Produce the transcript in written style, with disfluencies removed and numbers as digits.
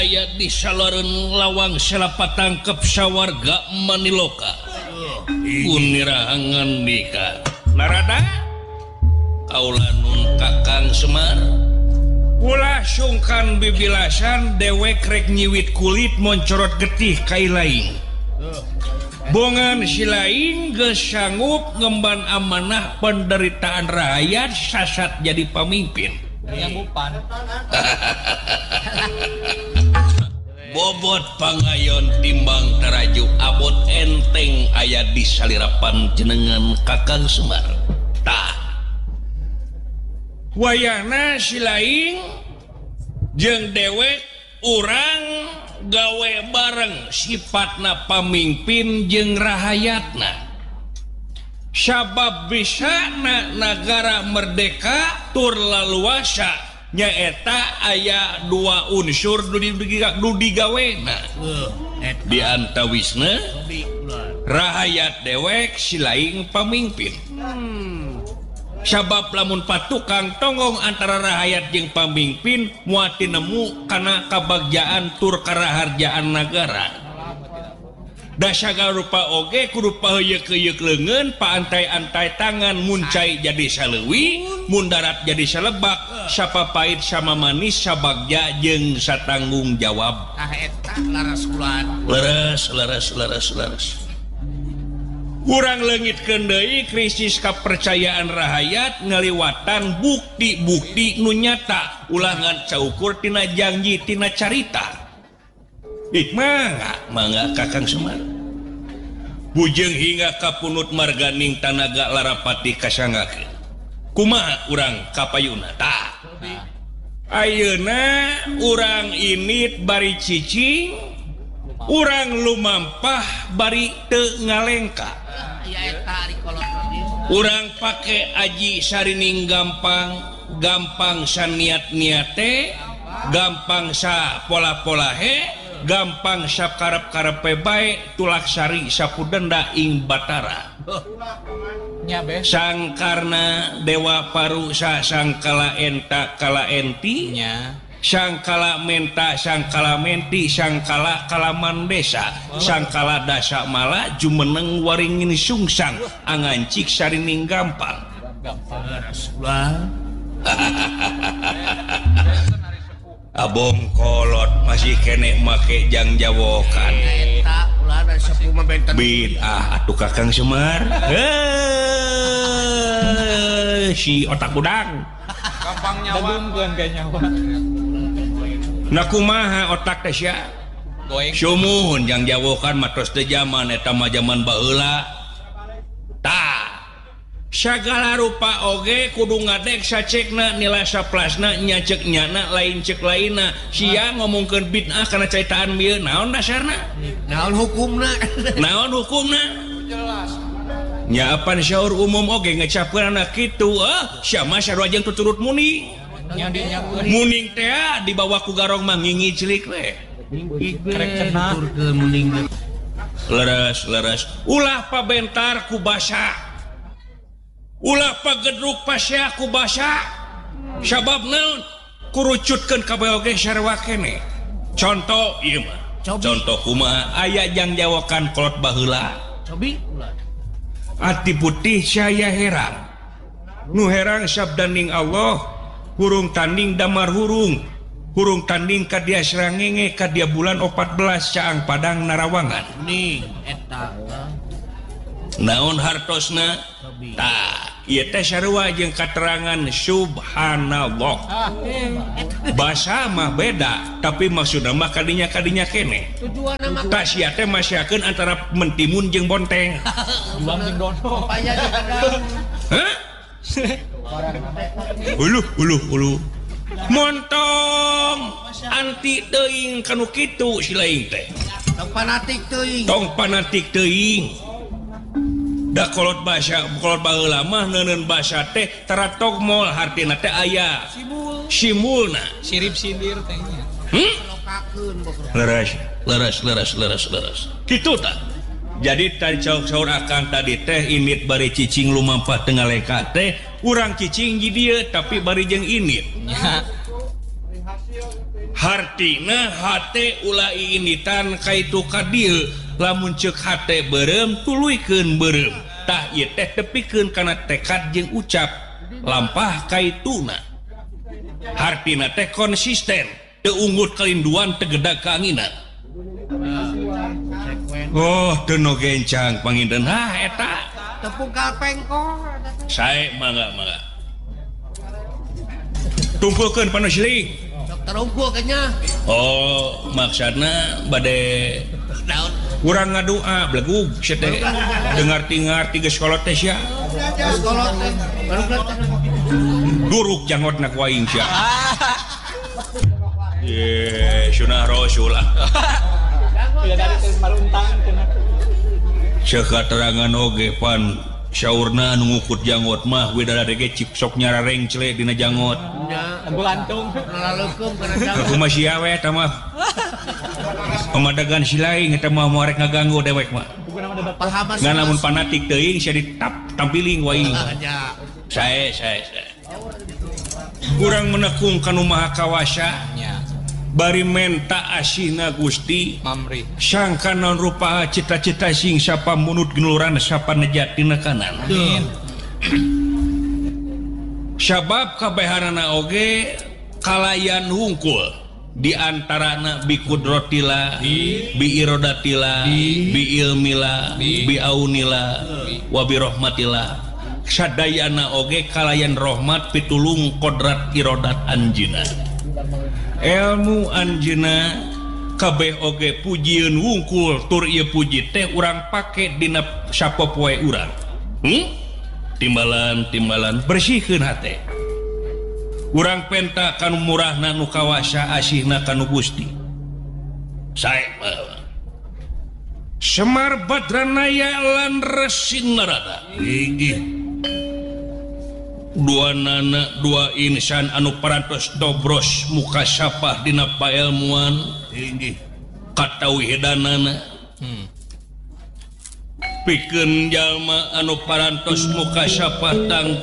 ayat di saleureun lawang selapat tangkep sawarga Maniloka kunirahangan bika narada kaula nun Kakang Semar ulah sungkan bibilasan dewek rek nyiwit kulit moncorot getih kai laing bongan si laing geus sanggup ngemban amanah penderitaan rakyat sasat jadi pemimpin nyanggupan bobot pangayon timbang teraju abot enteng aya di salirapan jenengan Kakang Semar tah wayahna si laing jeung dewek urang gawe bareng sifatna pamimpin jeung rahayatna sabab bisa negara merdeka tur laluasa nyaeta aya dua unsur nu digawena diantawisna rahayat dewek si laing pamimpin sabab lamun patukang tonggong antara rahayat jeung pamimpin muati nemu kana kabagjaan tur karaharjaan negara dasaga rupa oge kudu paheyeuk-heyeuk leungeun paantai-antai tangan muncai jadi saleuwi mundarat jadi salebak sapapait sama manis sabagja jeung satanggung jawab eta laras ulan leres kurang leungitkeun deui krisis kepercayaan rakyat ngaliwatan bukti-bukti nu nyata ulah ngan caukur tina janji tina carita mangga Kakang Semar bujeng hingga kapunut marganing tanaga larapati kasangakeun kumaha urang kapayuna tah ayeuna urang init bari cicing urang lumampah bari teu ngalengka urang pake aji sarining gampang saniat-niate gampang sa pola-pola gampang sakarep-karepe bae tulaksari sapudenda ing Batara sangkarna dewa parusa sangkala enta kala enti sangkala menta sangkala menti sangkala kalaman desa sangkala dasa mala jumeneng waringin sungsang angancik sarining gampang abong kolot masih kene make jang jawokan bid'ah atuh Kakang Semar si otak udang gampang nyawa kayak nyawa nah kumaha otak teh sia sumuhun jang jawokan matos teh zaman eta mah zaman baheula tah sagala rupa oge kudu ngadek sacekna nilai saplasna nyacek nyana lain cek lainna sia ngomongkeun bid'ah kana caitaan bieu naon dasarna naon hukumna jelas nya apan syaur umum oge ngecapkeun anak kitu sia mah sarua jeung tuturut muning muning teh di bawah ku garong mah ngingi cilik we rek cenah leres ulah pabentar ku basa ulah pagedruk pasya ku basa sabab naon kurucutkeun kabeh oge sarua kene contoh ieu mah contoh kumaha aya jang jawokan kolot baheula cobi ati putih saya herang nu herang sabdaning Allah hurung tanding damar hurung tanding ka dia serangenge ka dia bulan 14 caang Padang Narawangan nih eta naon hartosna tah ieu teh sarua jeung katerangan subhanallah basa mah beda tapi maksudna mah kadinya kene tujuanna mah tah sia teh masyakeun antara mentimun jeung bonteng juang jeung dono paya hah uluh montong anti teuing kanu kitu si laing teh tong fanatik teuing da kolot baheula mah neuneun basa teh taratok mol hartina teh aya simulna sirip sindir teh nya leres kitu tah jadi tadi saur akang tadi teh init bari cicing lumampah teu ngaleka teh urang cicing di dieu tapi bari jeung init Hartina hate ulah initan kaitu kadil lamun ceuk hate berem tuluikeun berem tah ieu teh tepikeun kana tekad jeung ucap lampah kaituna. Hartina teh konsisten teu unggut kalinduan teu gedag kaanginan. Oh teu no gencang panginten eta tepung kalpengkor sae mangga tumpulkeun panusiling. dokter unggul kayaknya Oh maksudna bade daun kurang ngadua belegug sia teh dengar-dengar geus kolot teh sia sekolah baru kelihatan duruk jangotna ku aing sia ye sunah rasul Ya dari tes maluntang cenah. sakaterangan oge pan syaurna anu ngukut jangot mah widadari ge cik sok nyarareng cle dina jangot ya Lampu gantung. laleukeum kana aku masih awe eta mah pemadagan silaing eta mah moal rek ngaganggu dewek mah Bukan nama dapat. pahaman ngan lamun fanatik teuing sia ditampiling waing aja sae kurang menekung kanu maha kawasa Ya. bari menta asihna Gusti Mamri. sangka naon rupa cita-cita sing sapa munut ginuluran sapa nejatina kanan Amin. sabab kabeharana oge kalayan hungkul di antarana bi kudrotillah bi irodatillah bi ilmillah bi aunillah wa bi rahmatillah sadayana oge kalayan rahmat pitulung kodrat irodat anjeunna ilmu anjeunna kabeh oge pujian wungkul tur ieu puji teh urang pake dina sapopoe urang timbalan bersihkeun hate urang penta kanu murahna nu kawasa asihna kanu Gusti sae Semar Badranaya lan Resin Narada inggih dua nana dua insan anu parantos dobros muka sapah dina paelmuan inggih katawihidanana pikeun jalma anu parantos muka sapah tang